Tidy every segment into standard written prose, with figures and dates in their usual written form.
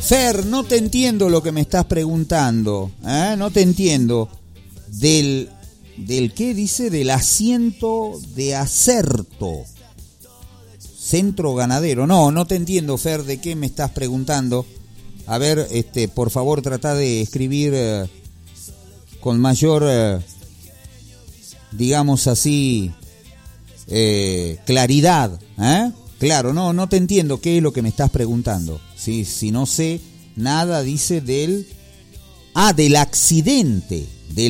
Fer, no te entiendo lo que me estás preguntando, no te entiendo. ¿Del qué dice? Del asiento de Acerto, centro ganadero. No te entiendo, Fer, ¿de qué me estás preguntando? A ver, por favor, trata de escribir con mayor, digamos así, claridad, Claro, no te entiendo qué es lo que me estás preguntando. Si no sé nada, dice del accidente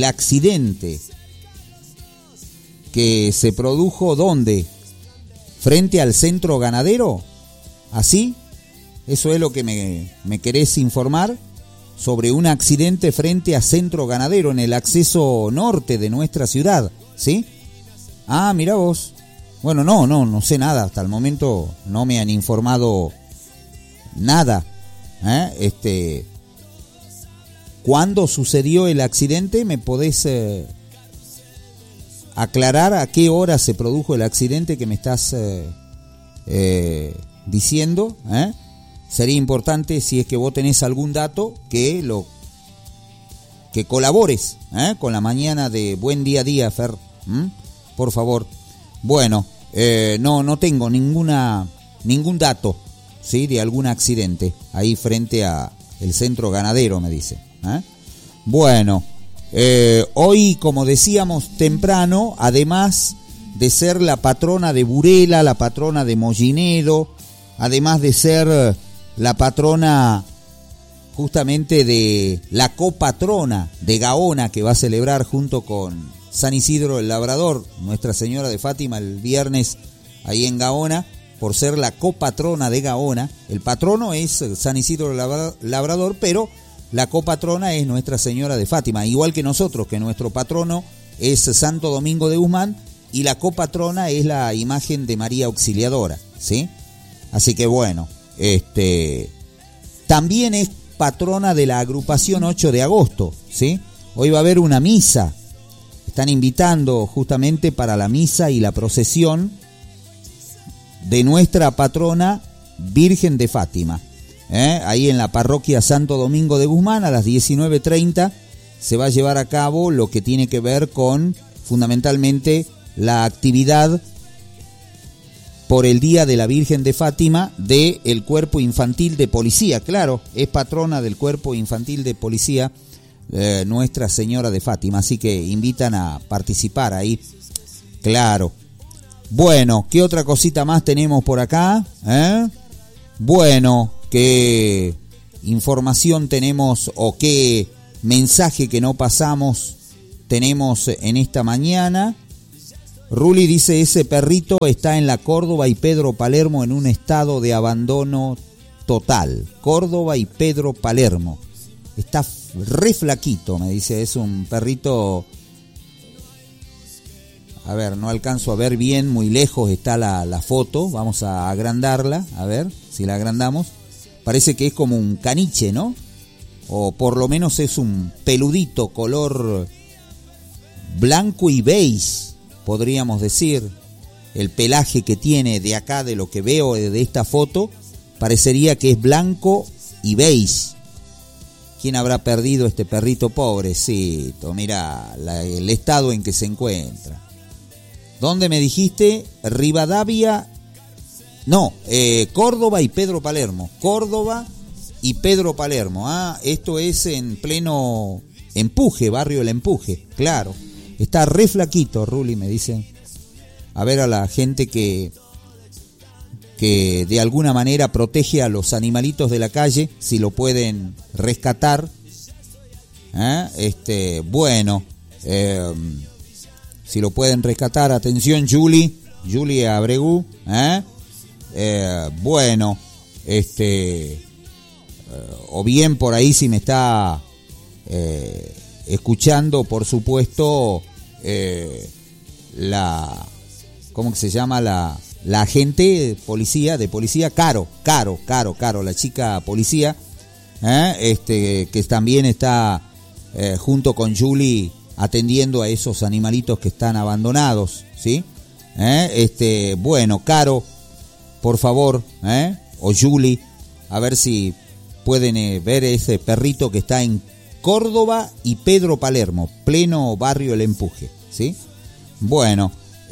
que se produjo, ¿dónde? ¿Frente al centro ganadero? ¿Así? ¿Eso es lo que me querés informar? Sobre un accidente frente a centro ganadero en el acceso norte de nuestra ciudad, ¿sí? Ah, mirá vos. Bueno, no sé nada, hasta el momento no me han informado nada. ¿Cuándo sucedió el accidente? ¿Me podés aclarar a qué hora se produjo el accidente que me estás diciendo? Sería importante, si es que vos tenés algún dato, que colabores con la mañana de Buen Día a Día, Fer. Por favor. Bueno, no tengo ningún dato, ¿sí? De algún accidente ahí frente a el centro ganadero, me dice. Bueno, hoy, como decíamos temprano, además de ser la patrona de Burela, la patrona de Moginedo, además de ser la patrona justamente de la copatrona de Gaona, que va a celebrar junto con San Isidro el Labrador, Nuestra Señora de Fátima, el viernes ahí en Gaona, por ser la copatrona de Gaona. El patrono es San Isidro el Labrador, pero la copatrona es Nuestra Señora de Fátima, igual que nosotros, que nuestro patrono es Santo Domingo de Guzmán y la copatrona es la imagen de María Auxiliadora, ¿sí? Así que bueno, también es patrona de la agrupación 8 de agosto, ¿sí? Hoy va a haber una misa. Están invitando justamente para la misa y la procesión de nuestra patrona Virgen de Fátima. Ahí en la parroquia Santo Domingo de Guzmán a las 19:30 se va a llevar a cabo lo que tiene que ver con fundamentalmente la actividad por el Día de la Virgen de Fátima del Cuerpo Infantil de Policía. Claro, es patrona del Cuerpo Infantil de Policía Nuestra Señora de Fátima, así que invitan a participar ahí. Claro. Bueno, ¿qué otra cosita más tenemos por acá? Bueno, ¿qué información tenemos o qué mensaje que no pasamos tenemos en esta mañana? Ruli dice, ese perrito está en la Córdoba y Pedro Palermo en un estado de abandono total. Córdoba y Pedro Palermo. Está re flaquito, me dice, es un perrito. A ver, no alcanzo a ver bien, muy lejos está la foto. Vamos a agrandarla, a ver si la agrandamos. Parece que es como un caniche, ¿no? O por lo menos es un peludito color blanco y beige, podríamos decir. El pelaje que tiene de acá, de lo que veo de esta foto, parecería que es blanco y beige. ¿Quién habrá perdido este perrito pobrecito? Mirá el estado en que se encuentra. ¿Dónde me dijiste? Rivadavia. No, Córdoba y Pedro Palermo. Córdoba y Pedro Palermo. Esto es en pleno Empuje, barrio El Empuje. Claro. Está re flaquito, Ruli, me dicen. A ver a la gente que de alguna manera protege a los animalitos de la calle, si lo pueden rescatar. Bueno, si lo pueden rescatar, atención, Julie Abregu, bueno, o bien por ahí si me está escuchando, por supuesto, ¿cómo que se llama? La agente de policía, Caro, la chica policía, que también está junto con Julie atendiendo a esos animalitos que están abandonados, ¿sí? Bueno, Caro, por favor, o Julie, a ver si pueden ver ese perrito que está en Córdoba y Pedro Palermo, pleno barrio El Empuje, ¿sí? Bueno,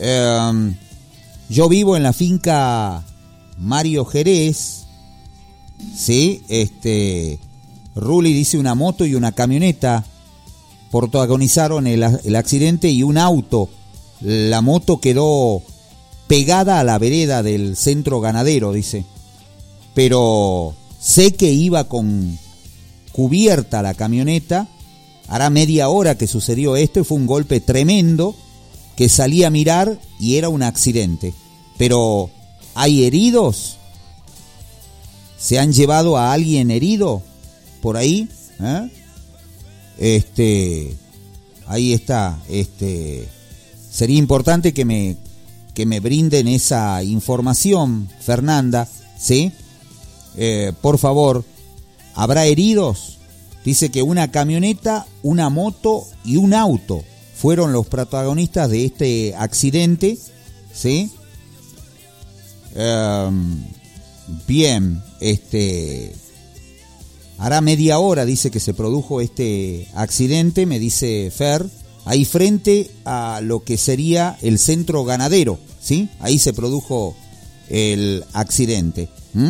yo vivo en la finca Mario Jerez, ¿sí? Ruli dice una moto y una camioneta protagonizaron el accidente y un auto. La moto quedó pegada a la vereda del centro ganadero, dice. Pero sé que iba con cubierta la camioneta. Hará media hora que sucedió esto y fue un golpe tremendo que salí a mirar y era un accidente. Pero ¿hay heridos? ¿Se han llevado a alguien herido por ahí? Ahí está. Sería importante que me brinden esa información, Fernanda, ¿sí? Por favor, ¿habrá heridos? Dice que una camioneta, una moto y un auto fueron los protagonistas de este accidente, ¿sí? Bien, hará media hora, dice, que se produjo este accidente, me dice Fer, ahí frente a lo que sería el centro ganadero, ¿sí? Ahí se produjo el accidente.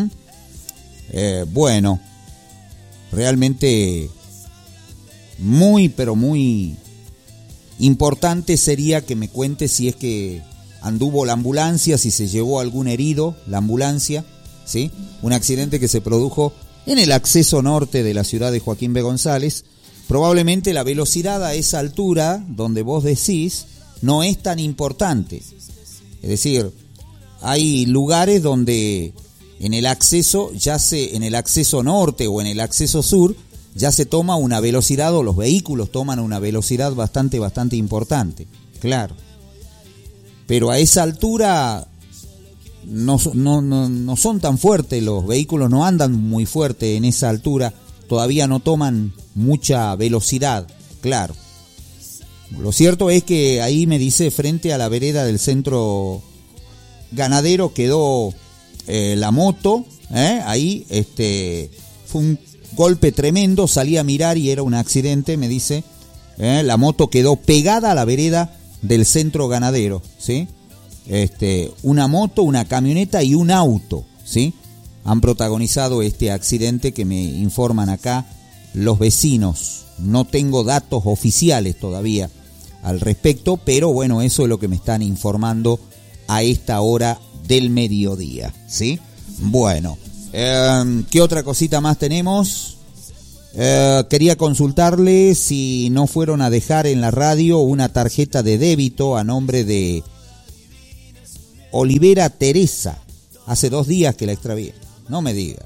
Bueno, realmente muy, pero muy importante sería que me cuente si es que anduvo la ambulancia, si se llevó algún herido, la ambulancia, ¿sí? Un accidente que se produjo en el acceso norte de la ciudad de Joaquín B. González. Probablemente la velocidad a esa altura, donde vos decís, no es tan importante. Es decir, hay lugares donde en el acceso en el acceso norte o en el acceso sur, ya se toma una velocidad, o los vehículos toman una velocidad bastante importante, claro. Pero a esa altura no son tan fuertes, los vehículos no andan muy fuerte en esa altura, todavía no toman mucha velocidad, claro. Lo cierto es que ahí me dice, frente a la vereda del centro ganadero quedó la moto, ahí fue un golpe tremendo, salí a mirar y era un accidente, me dice, la moto quedó pegada a la vereda del centro ganadero, ¿sí? Una moto, una camioneta y un auto, ¿sí? Han protagonizado este accidente que me informan acá los vecinos. No tengo datos oficiales todavía al respecto, pero bueno, eso es lo que me están informando a esta hora del mediodía, ¿sí? Bueno, ¿qué otra cosita más tenemos? Quería consultarle si no fueron a dejar en la radio una tarjeta de débito a nombre de Olivera Teresa. Hace 2 días que la extravié. No me diga.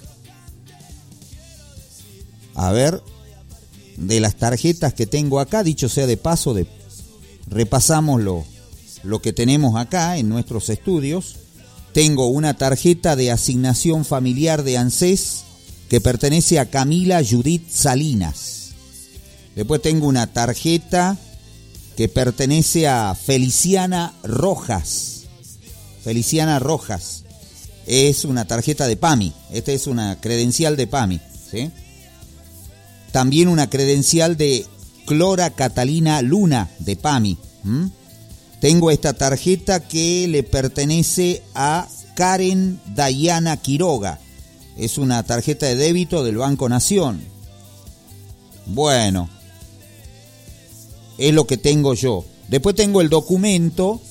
A ver, de las tarjetas que tengo acá, dicho sea de paso, repasamos lo que tenemos acá en nuestros estudios. Tengo una tarjeta de asignación familiar de ANSES que pertenece a Camila Judith Salinas. Después tengo una tarjeta que pertenece a Feliciana Rojas. Feliciana Rojas. Es una tarjeta de PAMI. Esta es una credencial de PAMI, ¿sí? También una credencial de Clora Catalina Luna de PAMI. Tengo esta tarjeta que le pertenece a Karen Dayana Quiroga. Es una tarjeta de débito del Banco Nación. Bueno, es lo que tengo yo. Después tengo el documento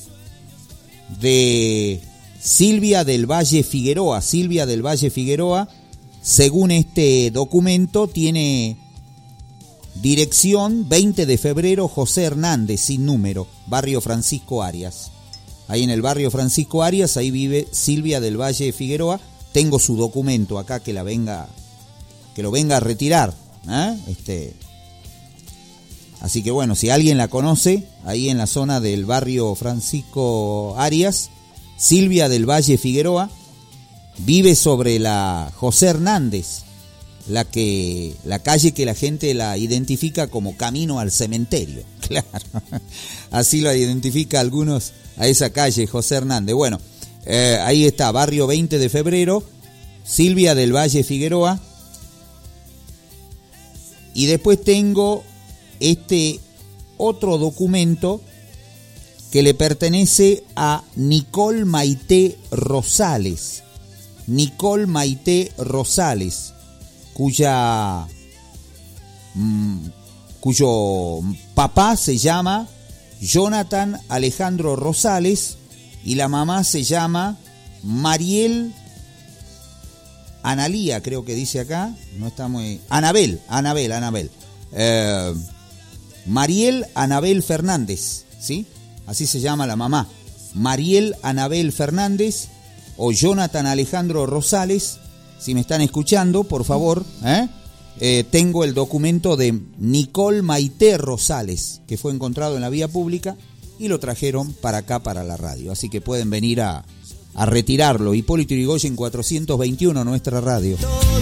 de Silvia del Valle Figueroa. Silvia del Valle Figueroa, según este documento, tiene dirección 20 de febrero José Hernández, sin número, barrio Francisco Arias. Ahí en el barrio Francisco Arias, ahí vive Silvia del Valle Figueroa. Tengo su documento acá, que lo venga a retirar, Así que bueno, si alguien la conoce, ahí en la zona del barrio Francisco Arias, Silvia del Valle Figueroa, vive sobre la José Hernández, la calle que la gente la identifica como camino al cementerio. Claro, así lo identifica algunos a esa calle, José Hernández. Bueno, ahí está, barrio 20 de febrero, Silvia del Valle Figueroa. Y después tengo este otro documento que le pertenece a Nicole Maite Rosales. Nicole Maite Rosales, cuyo papá se llama Jonathan Alejandro Rosales y la mamá se llama Mariel Analía, creo que dice acá, no está muy... Anabel. Mariel Anabel Fernández, ¿sí? Así se llama la mamá. Mariel Anabel Fernández o Jonathan Alejandro Rosales, si me están escuchando, por favor, tengo el documento de Nicole Maite Rosales, que fue encontrado en la vía pública y lo trajeron para acá, para la radio. Así que pueden venir a retirarlo. Hipólito Yrigoyen 421, nuestra radio.